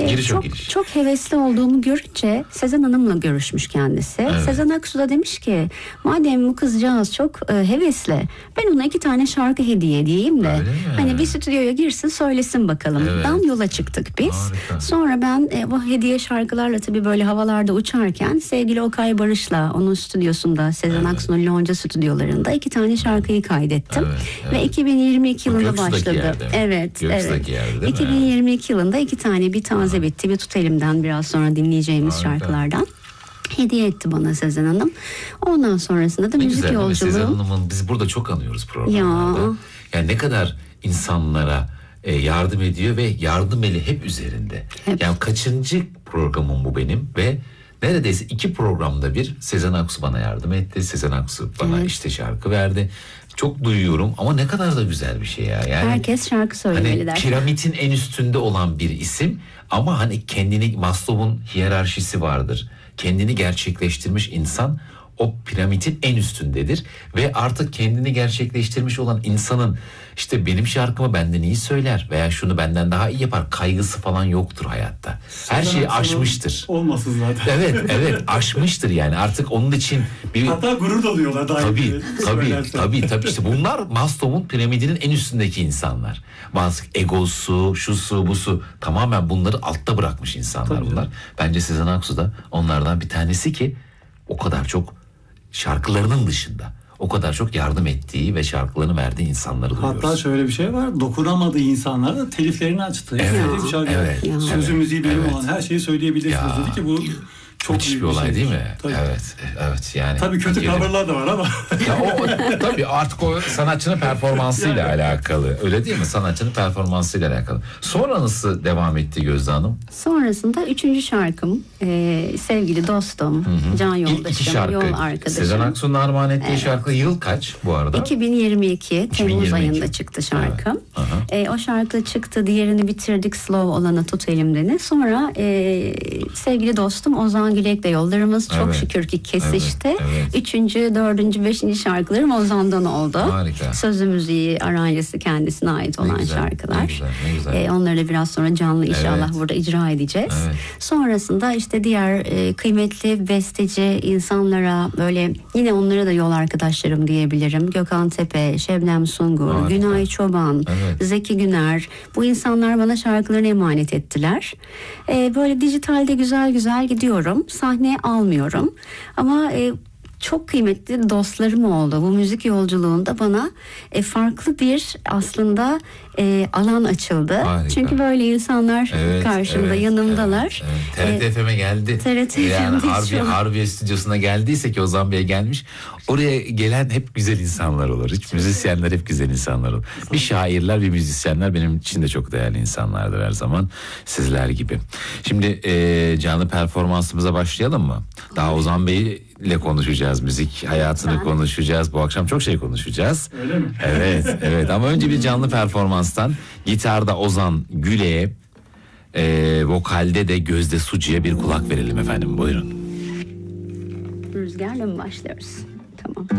Giriş o giriş. Çok hevesli olduğumu görünce Sezen Hanım'la görüşmüş kendisi. Evet. Sezen Aksu da demiş ki madem bu kızcağız çok hevesli, ben ona 2 tane şarkı hediye edeyim de hani bir stüdyoya girsin söylesin bakalım. Evet. Dan yola çıktık biz. Harika. Sonra ben bu hediye şarkılarla tabii böyle havalarda uçarken sevgili Okay Barış'la onun stüdyosunda Sezen Aksu'nun Lonca stüdyolarında 2 tane şarkıyı kaydettim. Evet. Ve 2022 yılında Göksu'daki başladı. yerde mi? Evet. Göksu'daki evet. yerde değil mi? 2022 yılında 2 tane, bir taze bitti, bir tut elimden, biraz sonra dinleyeceğimiz Harika. şarkılardan hediye etti bana Sezen Hanım. Ondan sonrasında da Ne müzik güzel değil mi? yolculuğu. Sezen Hanım'ın biz burada çok anıyoruz programlarda. Ya. Yani ne kadar insanlara yardım ediyor ve yardım eli hep üzerinde. Hep. Yani kaçıncı programım bu benim ve neredeyse 2 programda bir Sezen Aksu bana yardım etti. Sezen Aksu bana işte şarkı verdi. Çok duyuyorum ama ne kadar da güzel bir şey ya. Yani Herkes şarkı söylemeli hani der. piramidin en üstünde olan bir isim ama hani kendini, Maslow'un hiyerarşisi vardır. Kendini gerçekleştirmiş insan o piramidin en üstündedir ve artık kendini gerçekleştirmiş olan insanın işte benim şarkımı benden iyi söyler veya şunu benden daha iyi yapar kaygısı falan yoktur hayatta. Her şeyi aşmıştır. Olmasın zaten. Evet aşmıştır yani artık onun için bir... Hatta gurur doluyorlar. Tabii işte bunlar Maslow'un piramidinin en üstündeki insanlar. Bazı egosu, şusu, busu tamamen bunları altta bırakmış insanlar Tabii bunlar. Bence Sezen Aksu da onlardan bir tanesi ki o kadar çok şarkılarının dışında o kadar çok yardım ettiği ve şarkılarını verdiği insanları duyuyoruz. Hatta şöyle bir şey var. Dokunamadığı insanlar da teliflerini açtı. Evet, Şarkı, evet, sözü müziği benim evet. olan her şeyi söyleyebilirsiniz Ya. dedi ki bu çok Müthiş büyük bir olay şeydir. değil mi? Tabii. Evet yani. Tabii kötü coverlar da var ama. Ya tabii artık o sanatçının performansıyla alakalı. Öyle değil mi? Sanatçının performansıyla alakalı. Sonra nasıl devam etti Gözde Hanım? Sonrasında 3. şarkım sevgili dostum, can İlk 2 yoldaşım, şarkı. yol arkadaşım. Sezen Aksu'nun armağan ettiği şarkı yıl kaç bu arada? 2022 Temmuz 2022. ayında çıktı şarkım. Evet. O şarkı çıktı, diğerini bitirdik, slow olanı tut elimdeni. Sonra sevgili dostum Ozan Gülek'le yollarımız çok Evet. şükür ki kesişti. Evet. 3. 4. 5. şarkılarım Ozan'dan oldu. Harika. Sözü müziği aranjesi kendisine ait olan güzel, şarkılar. ne güzel. Onları da biraz sonra canlı inşallah Evet. burada icra edeceğiz. Evet. Sonrasında işte diğer kıymetli besteci insanlara, böyle yine onlara da yol arkadaşlarım diyebilirim. Gökhan Tepe, Şebnem Sungur, Harika. Günay Çoban, Evet. Zeki Güner. Bu insanlar bana şarkılarını emanet ettiler. Böyle dijitalde güzel güzel gidiyorum. Sahne almıyorum. Ama çok kıymetli dostlarım oldu. Bu müzik yolculuğunda bana farklı bir aslında alan açıldı. Harika. Çünkü böyle insanlar karşımda, yanımdalar. Evet. TRT FM'e geldi. TRT yani FM'deyiz şu an. Harbiye stüdyosuna geldiyse ki Ozan Bey gelmiş. Oraya gelen hep güzel insanlar olur. Hiç müzisyenler hep güzel insanlar olur. Bir şairler, bir müzisyenler benim için de çok değerli insanlardır her zaman. Sizler gibi. Şimdi canlı performansımıza başlayalım mı? Daha Ozan Bey ile konuşacağız. Müzik hayatını konuşacağız. Bu akşam çok şey konuşacağız. Öyle mi? Evet ama önce bir canlı performanstan gitarda Ozan Gülek'e, vokalde de Gözde Sucu'ya bir kulak verelim efendim. Buyurun. Rüzgarla mı başlıyoruz? Tamam.